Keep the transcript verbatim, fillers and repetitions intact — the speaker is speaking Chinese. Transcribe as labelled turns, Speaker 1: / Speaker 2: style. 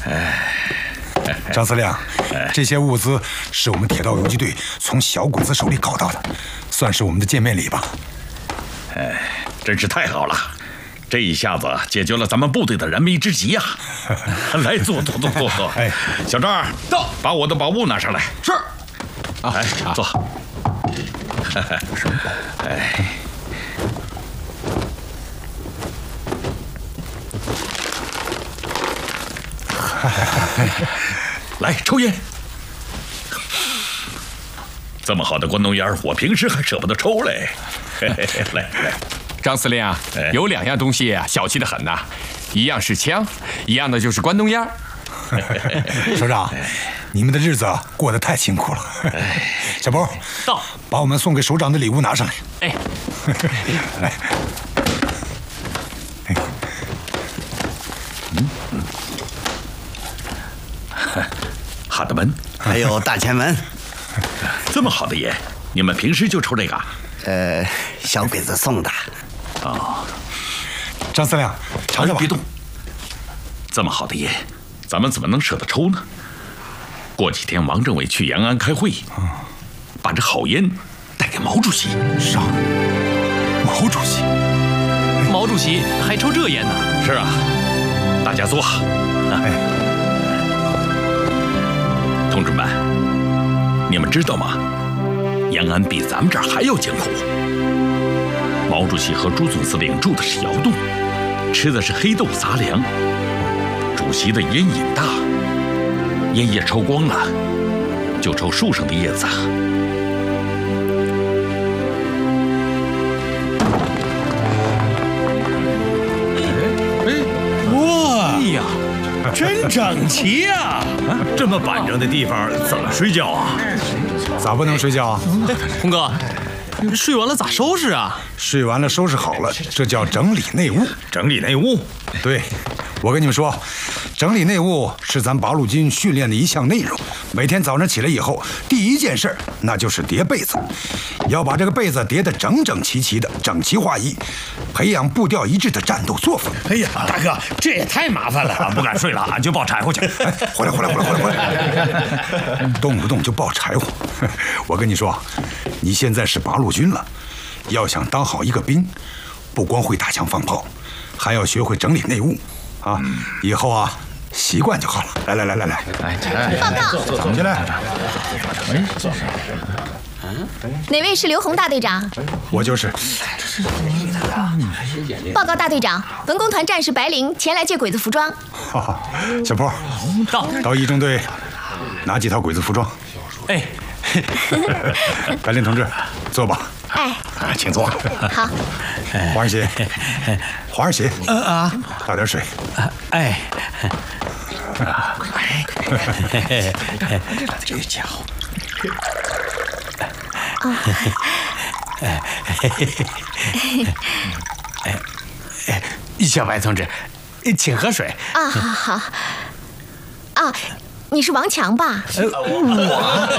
Speaker 1: 张司令，这些物资是我们铁道游击队从小鬼子手里搞到的，算是我们的见面礼吧。
Speaker 2: 哎，真是太好了，这一下子解决了咱们部队的燃眉之急呀！来，坐坐坐坐坐。哎，小张，到，把我的宝物拿上来。
Speaker 3: 是。
Speaker 2: 来，坐。
Speaker 3: 什么宝？
Speaker 2: 哎。 来抽烟，这么好的关东烟，我平时还舍不得抽嘞。来来，
Speaker 3: 张司令啊，有两样东西啊，小气得很呐，一样是枪，一样的就是关东烟。
Speaker 1: 首长，你们的日子过得太辛苦了。小波，
Speaker 4: 到，
Speaker 1: 把我们送给首长的礼物拿上来。
Speaker 4: 哎，
Speaker 1: 来。
Speaker 2: 哈德门，
Speaker 5: 还有大前门，
Speaker 2: 这么好的烟，你们平时就抽这个？
Speaker 5: 呃，小鬼子送的。
Speaker 2: 哦，
Speaker 1: 张司令，尝尝吧。
Speaker 2: 别动。这么好的烟，咱们怎么能舍得抽呢？过几天王政委去延安开会，把这好烟带给毛主席。
Speaker 1: 啥？毛主席？
Speaker 4: 毛主席还抽这烟呢？
Speaker 2: 是啊，大家坐。哎。 同志们，你们知道吗？延安比咱们这儿还要艰苦。毛主席和朱总司令住的是窑洞，吃的是黑豆杂粮。主席的烟瘾大，烟叶抽光了，就抽树上的叶子。
Speaker 6: 哇！哎呀！ 真整齐呀！这么板正的地方怎么睡觉啊？
Speaker 1: 咋不能睡觉啊？
Speaker 4: 红哥，睡完了咋收拾啊？
Speaker 1: 睡完了收拾好了，这叫整理内务。
Speaker 6: 整理内务？
Speaker 1: 对，我跟你们说，整理内务是咱八路军训练的一项内容。每天早上起来以后，第一件事那就是叠被子，要把这个被子叠得整整齐齐的，整齐划一，培养步调一致的战斗作风。
Speaker 6: 哎呀，大哥，这也太麻烦了，不敢睡了，俺就抱柴火去。
Speaker 1: 哎，回来，回来，回来，回来，回来！动不动就抱柴火，我跟你说，你现在是八路军了，要想当好一个兵，不光会打枪放炮，还要学会整理内务啊！以后啊。 习惯就好了。来来来来来，
Speaker 7: 来，报告，
Speaker 1: 走起来。
Speaker 7: 哎，哪位是刘洪大队长？
Speaker 1: 我就是。
Speaker 7: 报告大队长，文工团战士白灵前来借鬼子服装。
Speaker 1: 小坡，
Speaker 4: 到
Speaker 1: 到一中队拿几套鬼子服装。
Speaker 4: 哎，
Speaker 1: 白灵同志，坐吧。
Speaker 7: 哎，
Speaker 1: 请坐。
Speaker 7: 好。
Speaker 1: 黄二喜，黄二喜，
Speaker 4: 啊，
Speaker 1: 倒点水。
Speaker 4: 哎。
Speaker 6: 这家伙，
Speaker 7: 啊，
Speaker 3: 哎哎，小白同志，请喝水。
Speaker 7: 啊，好好。啊，你是王强吧？
Speaker 3: 我。